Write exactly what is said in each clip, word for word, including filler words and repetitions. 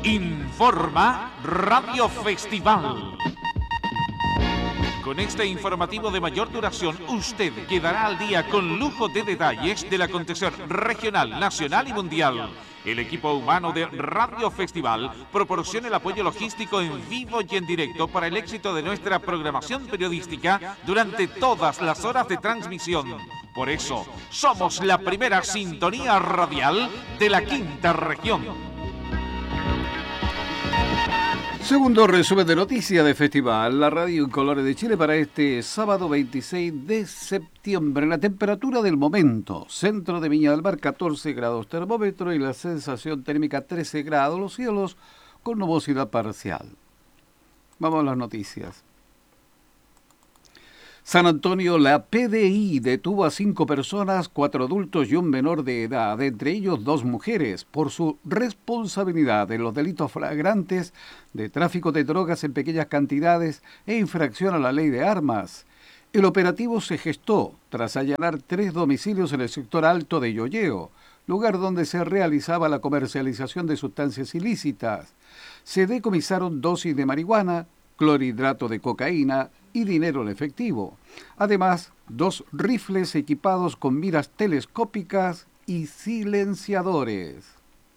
Informa Radio Festival. Con este informativo de mayor duración, usted quedará al día con lujo de detalles del acontecer regional, nacional y mundial. El equipo humano de Radio Festival proporciona el apoyo logístico en vivo y en directo para el éxito de nuestra programación periodística durante todas las horas de transmisión. Por eso, somos la primera sintonía radial de la quinta región. Segundo resumen de noticias de Festival, la radio en colores de Chile para este sábado veintiséis de septiembre. La temperatura del momento, centro de Viña del Mar catorce grados termómetro y la sensación térmica trece grados, los cielos con nubosidad parcial. Vamos a las noticias. San Antonio, la P D I detuvo a cinco personas, cuatro adultos y un menor de edad, entre ellos dos mujeres, por su responsabilidad en los delitos flagrantes de tráfico de drogas en pequeñas cantidades e infracción a la ley de armas. El operativo se gestó tras allanar tres domicilios en el sector alto de Yoyeo, lugar donde se realizaba la comercialización de sustancias ilícitas. Se decomisaron dosis de marihuana, clorhidrato de cocaína y dinero en efectivo. Además, dos rifles equipados con miras telescópicas y silenciadores.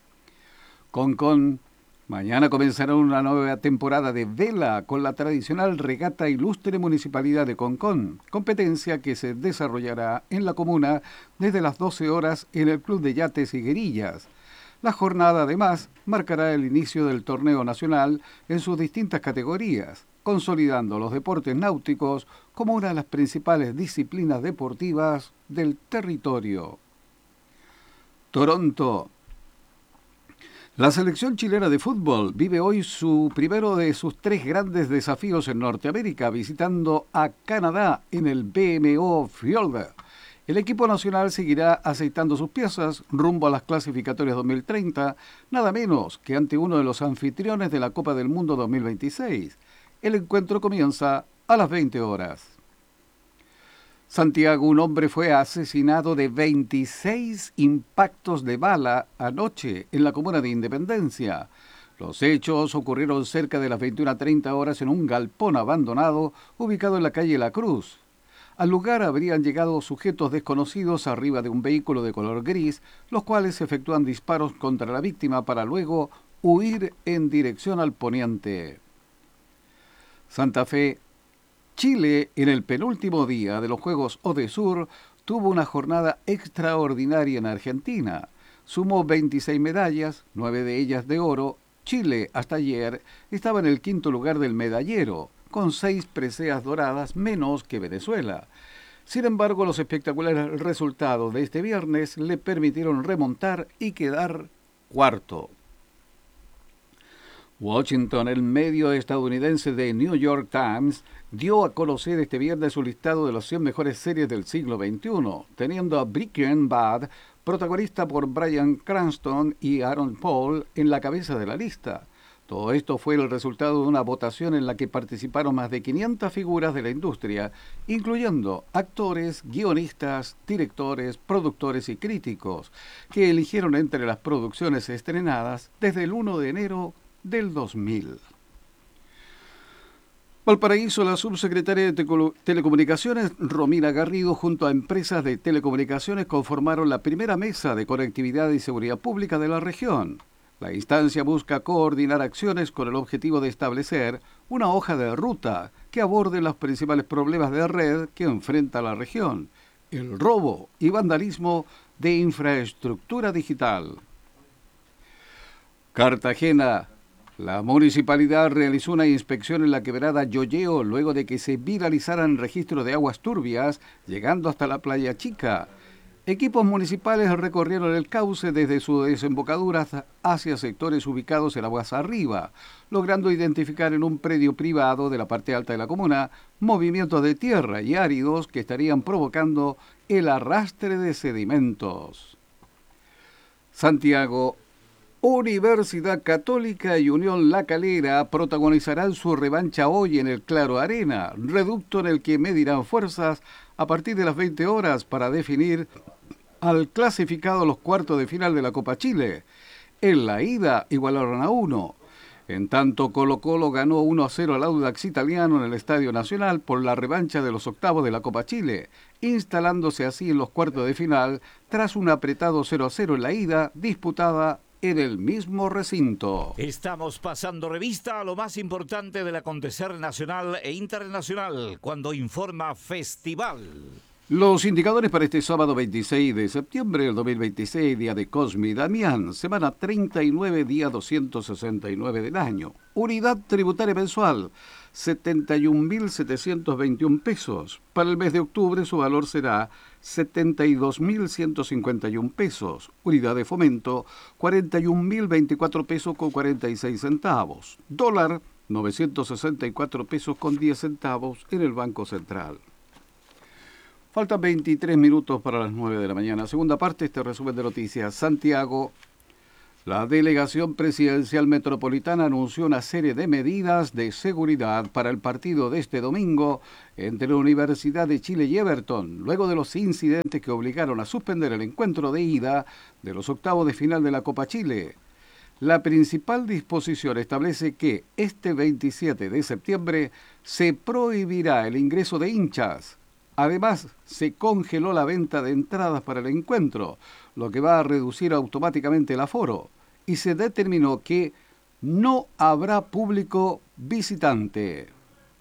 Concón, mañana comenzará una nueva temporada de vela con la tradicional regata Ilustre Municipalidad de Concón, competencia que se desarrollará en la comuna desde las doce horas en el Club de Yates Higuerillas. La jornada, además, marcará el inicio del torneo nacional en sus distintas categorías, consolidando los deportes náuticos como una de las principales disciplinas deportivas del territorio. Toronto. La selección chilena de fútbol vive hoy su primero de sus tres grandes desafíos en Norteamérica, visitando a Canadá en el B M O Field. El equipo nacional seguirá aceitando sus piezas rumbo a las clasificatorias dos mil treinta, nada menos que ante uno de los anfitriones de la Copa del Mundo dos mil veintiséis. El encuentro comienza a las veinte horas. Santiago, un hombre fue asesinado de veintiséis impactos de bala anoche en la comuna de Independencia. Los hechos ocurrieron cerca de las veintiuna treinta horas en un galpón abandonado ubicado en la calle La Cruz. Al lugar habrían llegado sujetos desconocidos arriba de un vehículo de color gris, los cuales efectúan disparos contra la víctima para luego huir en dirección al poniente. Santa Fe. Chile, en el penúltimo día de los Juegos Odesur, tuvo una jornada extraordinaria en Argentina. Sumó veintiséis medallas, nueve de ellas de oro. Chile, hasta ayer, estaba en el quinto lugar del medallero, con seis preseas doradas menos que Venezuela. Sin embargo, los espectaculares resultados de este viernes le permitieron remontar y quedar cuarto. Washington, el medio estadounidense de New York Times, dio a conocer este viernes su listado de las cien mejores series del siglo veintiuno, teniendo a Breaking Bad, protagonista por Bryan Cranston y Aaron Paul, en la cabeza de la lista. Todo esto fue el resultado de una votación en la que participaron más de quinientas figuras de la industria, incluyendo actores, guionistas, directores, productores y críticos, que eligieron entre las producciones estrenadas desde el primero de enero del dos mil. Valparaíso, la subsecretaria de Telecomunicaciones, Romina Garrido, junto a empresas de telecomunicaciones, conformaron la primera mesa de conectividad y seguridad pública de la región. La instancia busca coordinar acciones con el objetivo de establecer una hoja de ruta que aborde los principales problemas de red que enfrenta la región, el robo y vandalismo de infraestructura digital. Cartagena. La municipalidad realizó una inspección en la quebrada Yoyeo luego de que se viralizaran registros de aguas turbias, llegando hasta la Playa Chica. Equipos municipales recorrieron el cauce desde su desembocadura hacia sectores ubicados en aguas arriba, logrando identificar en un predio privado de la parte alta de la comuna movimientos de tierra y áridos que estarían provocando el arrastre de sedimentos. Santiago. Universidad Católica y Unión La Calera protagonizarán su revancha hoy en el Claro Arena, reducto en el que medirán fuerzas a partir de las veinte horas para definir al clasificado a los cuartos de final de la Copa Chile. En la ida igualaron a uno. En tanto, Colo-Colo ganó uno a cero al Audax Italiano en el Estadio Nacional por la revancha de los octavos de la Copa Chile, instalándose así en los cuartos de final tras un apretado cero a cero en la ida disputada en el mismo recinto. Estamos pasando revista a lo más importante del acontecer nacional e internacional cuando informa Festival. Los indicadores para este sábado veintiséis de septiembre del dos mil veintiséis, día de Cosme y Damián, semana treinta y nueve, día doscientos sesenta y nueve del año. Unidad tributaria mensual, setenta y un mil setecientos veintiún pesos. Para el mes de octubre su valor será setenta y dos mil ciento cincuenta y un pesos. Unidad de fomento, cuarenta y un mil veinticuatro pesos con cuarenta y seis centavos. Dólar, novecientos sesenta y cuatro pesos con diez centavos en el Banco Central. Faltan veintitrés minutos para las nueve de la mañana. Segunda parte, este resumen de noticias. Santiago. La Delegación Presidencial Metropolitana anunció una serie de medidas de seguridad para el partido de este domingo entre la Universidad de Chile y Everton, luego de los incidentes que obligaron a suspender el encuentro de ida de los octavos de final de la Copa Chile. La principal disposición establece que este veintisiete de septiembre se prohibirá el ingreso de hinchas. Además, se congeló la venta de entradas para el encuentro, lo que va a reducir automáticamente el aforo, y se determinó que no habrá público visitante.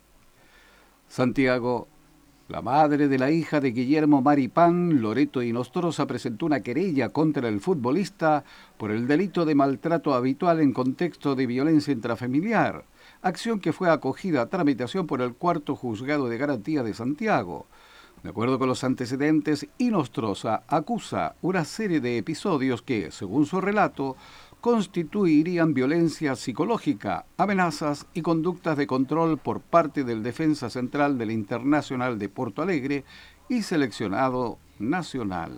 Santiago. La madre de la hija de Guillermo Maripán, Loreto Inostroza, presentó una querella contra el futbolista por el delito de maltrato habitual en contexto de violencia intrafamiliar, acción que fue acogida a tramitación por el cuarto juzgado de garantía de Santiago. De acuerdo con los antecedentes, Inostroza acusa una serie de episodios que, según su relato, constituirían violencia psicológica, amenazas y conductas de control por parte del defensa central del Internacional de Porto Alegre y seleccionado nacional.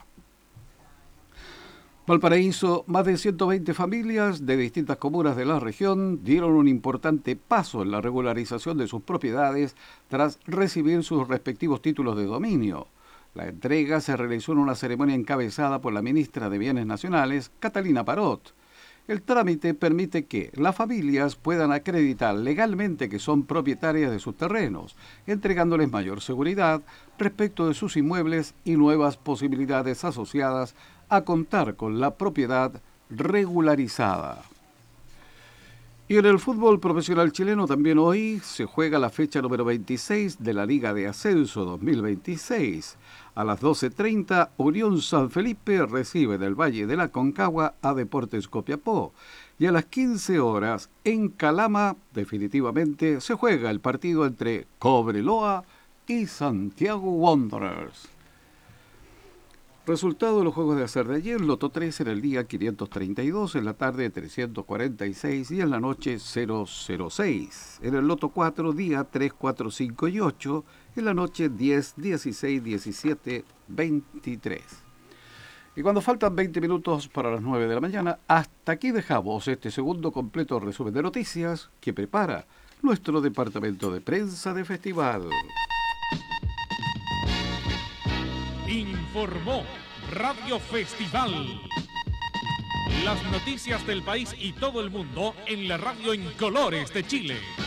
Valparaíso, más de ciento veinte familias de distintas comunas de la región dieron un importante paso en la regularización de sus propiedades tras recibir sus respectivos títulos de dominio. La entrega se realizó en una ceremonia encabezada por la ministra de Bienes Nacionales, Catalina Parot. El trámite permite que las familias puedan acreditar legalmente que son propietarias de sus terrenos, entregándoles mayor seguridad respecto de sus inmuebles y nuevas posibilidades asociadas a contar con la propiedad regularizada. Y en el fútbol profesional chileno también hoy se juega la fecha número veintiséis de la Liga de Ascenso dos mil veintiséis. A las doce treinta, Unión San Felipe recibe del Valle de la Concagua a Deportes Copiapó. Y a las quince horas, en Calama, definitivamente, se juega el partido entre Cobreloa y Santiago Wanderers. Resultado de los juegos de azar de ayer: Loto tres en el día quinientos treinta y dos, en la tarde trescientos cuarenta y seis y en la noche cero cero seis. En el Loto cuatro, día tres, cuatro, cinco y ocho, en la noche diez, dieciséis, diecisiete, veintitrés. Y cuando faltan veinte minutos para las nueve de la mañana, hasta aquí dejamos este segundo completo resumen de noticias que prepara nuestro departamento de prensa de Festival. Informó Radio Festival. Las noticias del país y todo el mundo en la radio en colores de Chile.